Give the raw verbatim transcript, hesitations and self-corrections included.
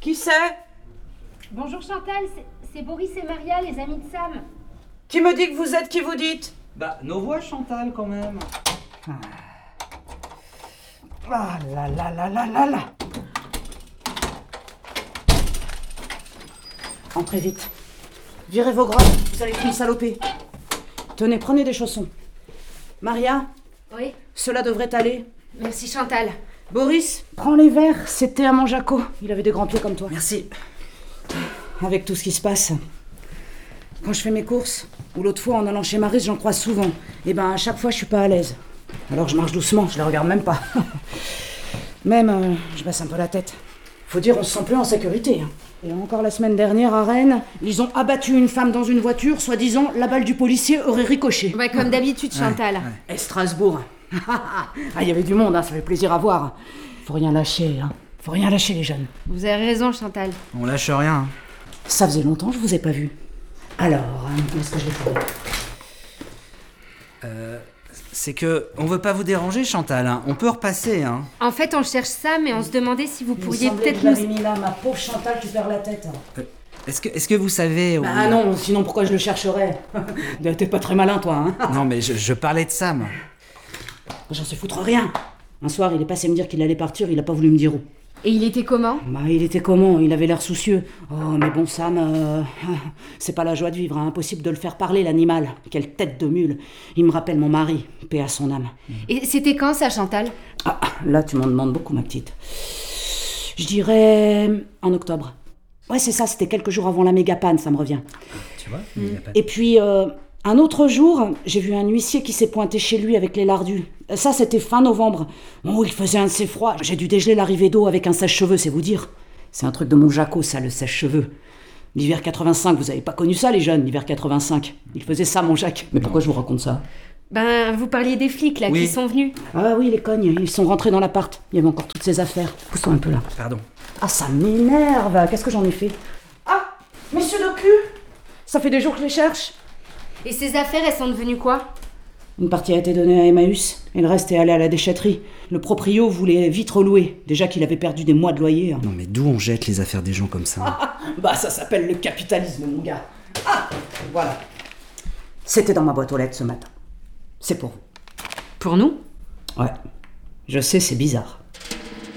Qui c'est? Bonjour Chantal, c'est- c'est Boris et Maria, les amis de Sam. Qui me dit que vous êtes qui vous dites? Bah, nos voix, Chantal, quand même. Ah là là là là là là. Entrez vite. Virez vos grottes, vous allez être une salopée. Tenez, prenez des chaussons. Maria, Oui, cela devrait aller. merci Chantal. Boris, prends les verres, c'était à mon Jaco. Il avait des grands pieds comme toi. Merci. Avec tout ce qui se passe. Quand je fais mes courses, ou l'autre fois en allant chez Maris, j'en croise souvent. Et ben à chaque fois, je suis pas à l'aise. Alors je marche doucement, je les regarde même pas. Même, euh, je baisse un peu la tête. Faut dire, on se sent plus en sécurité. hein. Et encore la semaine dernière, à Rennes, ils ont abattu une femme dans une voiture, soi-disant, la balle du policier aurait ricoché. Ouais, comme d'habitude Chantal. Et Strasbourg. Ah, il y avait du monde, hein, ça fait plaisir à voir. Faut rien lâcher, hein. Faut rien lâcher, les jeunes. Vous avez raison Chantal. On lâche rien. hein. Ça faisait longtemps que je vous ai pas vu. Alors, hein, où est-ce que je l'ai trouvé? C'est que on veut pas vous déranger, Chantal. hein. On peut repasser, hein. En fait, on cherche Sam et on se demandait si vous Il me pourriez semblait peut-être que je l'avais nous... mis là, ma pauvre Chantal, tu perds la tête. hein. Euh, Est-ce que, est-ce que vous savez où... Bah non, sinon pourquoi je le chercherais? T'es pas très malin, toi, hein. Non, mais je, je parlais de Sam. J'en sais foutre rien. Un soir, il est passé me dire qu'il allait partir, il a pas voulu me dire où. Et il était comment? Bah, il était comment? Il avait l'air soucieux. Oh, mais bon, Sam, euh, c'est pas la joie de vivre, hein. Impossible de le faire parler, l'animal. Quelle tête de mule. Il me rappelle mon mari, paix à son âme. Et c'était quand ça Chantal? Ah, là, tu m'en demandes beaucoup, ma petite. Je dirais en octobre. Ouais, c'est ça, c'était quelques jours avant la méga panne, ça me revient. Tu vois il y a pas de- Et puis, euh, un autre jour, j'ai vu un huissier qui s'est pointé chez lui avec les lardus. Ça, c'était fin novembre. Oh, il faisait un de ces froids. J'ai dû dégeler l'arrivée d'eau avec un sèche-cheveux, c'est vous dire. C'est un truc de mon Jaco, ça, le sèche-cheveux. L'hiver quatre-vingt-cinq, vous avez pas connu ça, les jeunes, l'hiver quatre-vingt-cinq. Il faisait ça, mon Jacques. Mais pourquoi je vous raconte ça? Ben, vous parliez des flics là Oui. qui sont venus. Ah oui, les cognes, ils sont rentrés dans l'appart. Il y avait encore toutes ces affaires. Pousse-toi un peu là. Pardon. Ah, ça m'énerve. Qu'est-ce que j'en ai fait? Ah, monsieur Docu, ça fait des jours que je les cherche. Et ces affaires, elles sont devenues quoi? Une partie a été donnée à Emmaüs, et le reste est allé à la déchetterie. Le proprio voulait vite relouer, déjà qu'il avait perdu des mois de loyer. hein. Non, mais d'où on jette les affaires des gens comme ça? Bah, ça s'appelle le capitalisme, mon gars. Ah, voilà. C'était dans ma boîte aux lettres ce matin. C'est pour vous. Pour nous? Ouais. Je sais, c'est bizarre.